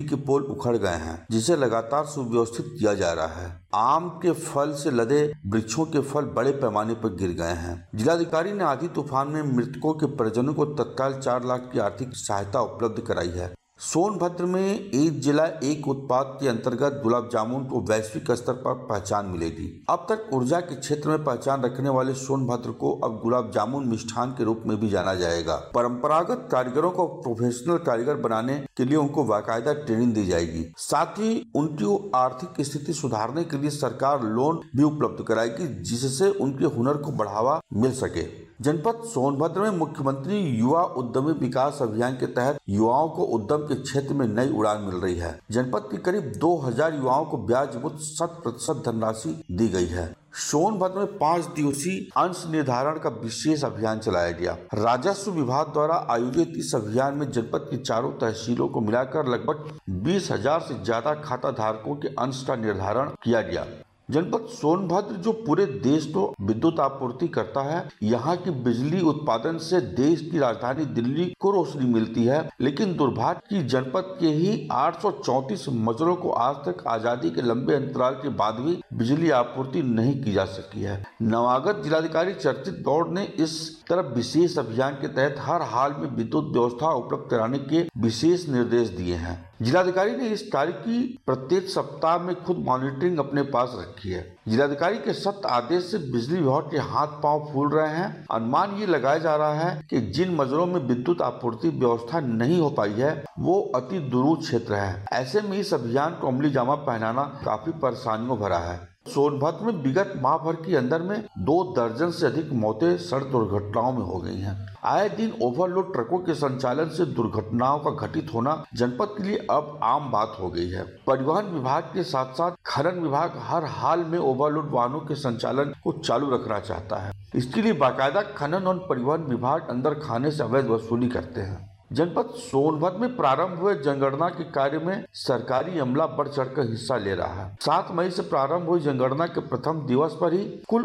के पोल उखड़ गए हैं, जिसे लगातार सुव्यवस्थित किया जा रहा है। आम के फल से लदे वृक्षों के फल बड़े पैमाने पर गिर गए हैं। जिलाधिकारी ने आंधी तूफान में मृतकों के परिजनों को तत्काल 4 लाख की आर्थिक सहायता उपलब्ध कराई है। सोनभद्र में एक जिला एक उत्पाद के अंतर्गत गुलाब जामुन को वैश्विक स्तर पर पहचान मिलेगी। अब तक ऊर्जा के क्षेत्र में पहचान रखने वाले सोनभद्र को अब गुलाब जामुन मिष्ठान के रूप में भी जाना जाएगा। परंपरागत कारीगरों को प्रोफेशनल कारीगर बनाने के लिए उनको बाकायदा ट्रेनिंग दी जाएगी। साथ ही उनकी आर्थिक स्थिति सुधारने के लिए सरकार लोन भी उपलब्ध कराएगी, जिससे उनके हुनर को बढ़ावा मिल सके। जनपद सोनभद्र में मुख्यमंत्री युवा उद्यमी विकास अभियान के तहत युवाओं को उद्यम के क्षेत्र में नई उड़ान मिल रही है। जनपद के करीब 2000 युवाओं को ब्याज मुक्त 100% धनराशि दी गई है। सोनभद्र में 5 दिवसीय अंश निर्धारण का विशेष अभियान चलाया गया। राजस्व विभाग द्वारा आयोजित इस अभियान में जनपद की 4 तहसीलों को मिलाकर लगभग 20,000 से ज्यादा खाता धारकों के अंश का निर्धारण किया गया। जनपद सोनभद्र जो पूरे देश को विद्युत आपूर्ति करता है, यहाँ की बिजली उत्पादन से देश की राजधानी दिल्ली को रोशनी मिलती है, लेकिन दुर्भाग्य की जनपद के ही 834 मजरों को आज तक आजादी के लंबे अंतराल के बाद भी बिजली आपूर्ति नहीं की जा सकी है। नवागत जिलाधिकारी चर्चित गौड़ ने इस तरफ विशेष अभियान के तहत हर हाल में विद्युत व्यवस्था उपलब्ध कराने के विशेष निर्देश दिए हैं। जिलाधिकारी ने इस कार्य की प्रत्येक सप्ताह में खुद मॉनिटरिंग अपने पास रखी है। जिलाधिकारी के सख्त आदेश से बिजली विभाग के हाथ पांव फूल रहे हैं। अनुमान ये लगाया जा रहा है कि जिन मजरों में विद्युत आपूर्ति व्यवस्था नहीं हो पाई है, वो अति दूर क्षेत्र है। ऐसे में इस अभियान को अमली जामा पहनाना काफी परेशानियों भरा है। सोनभद्र में विगत माह भर के अंदर में 2 दर्जन से अधिक मौतें सड़क दुर्घटनाओं में हो गई हैं। आए दिन ओवरलोड ट्रकों के संचालन से दुर्घटनाओं का घटित होना जनपद के लिए अब आम बात हो गई है। परिवहन विभाग के साथ साथ खनन विभाग हर हाल में ओवरलोड वाहनों के संचालन को चालू रखना चाहता है। इसके लिए बाकायदा खनन और परिवहन विभाग अंदर खाने से अवैध वसूली करते हैं। जनपद सोनभद्र में प्रारंभ हुए जनगणना के कार्य में सरकारी अमला बढ़ चढ़कर हिस्सा ले रहा है। 7 मई से प्रारंभ हुई जनगणना के प्रथम दिवस पर ही कुल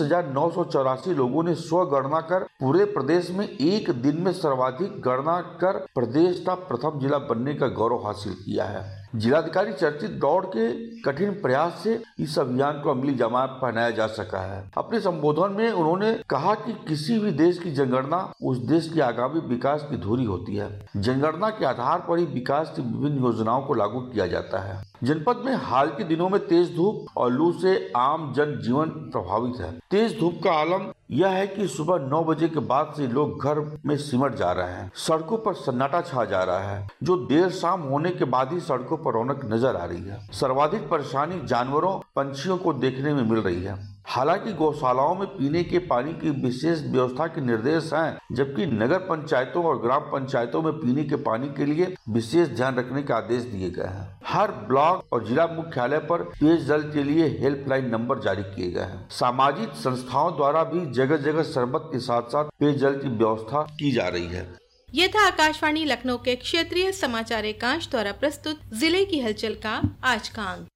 19,984 लोगों ने स्वगणना कर पूरे प्रदेश में एक दिन में सर्वाधिक गणना कर प्रदेश का प्रथम जिला बनने का गौरव हासिल किया है। जिलाधिकारी चर्चित दौड़ के कठिन प्रयास से इस अभियान को अमली जामा पहनाया जा सका है। अपने संबोधन में उन्होंने कहा कि किसी भी देश की जनगणना उस देश की आगामी विकास की धुरी होती है। जनगणना के आधार पर ही विकास की विभिन्न योजनाओं को लागू किया जाता है। जनपद में हाल के दिनों में तेज धूप और लू से आम जन जीवन प्रभावित है। तेज धूप का आलम यह है कि सुबह 9 बजे के बाद से लोग घर में सिमट जा रहे हैं। सड़कों पर सन्नाटा छा जा रहा है, जो देर शाम होने के बाद ही सड़कों पर रौनक नजर आ रही है। सर्वाधिक परेशानी जानवरों पंछियों को देखने में मिल रही है। हालांकि गौशालाओं में पीने के पानी की विशेष व्यवस्था के निर्देश हैं, जबकि नगर पंचायतों और ग्राम पंचायतों में पीने के पानी के लिए विशेष ध्यान रखने के आदेश दिए गए हैं। हर ब्लॉक और जिला मुख्यालय पर पेयजल के लिए हेल्पलाइन नंबर जारी किए गए हैं। सामाजिक संस्थाओं द्वारा भी जगह जगह शरबत के साथ साथ पेयजल की व्यवस्था की जा रही है। ये था आकाशवाणी लखनऊ के क्षेत्रीय समाचार एकांश द्वारा प्रस्तुत जिले की हलचल का आज का अंक।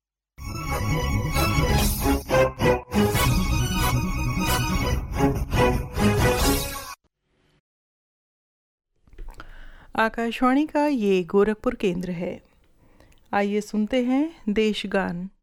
आकाशवाणी का ये गोरखपुर केंद्र है। आइए सुनते हैं देशगान।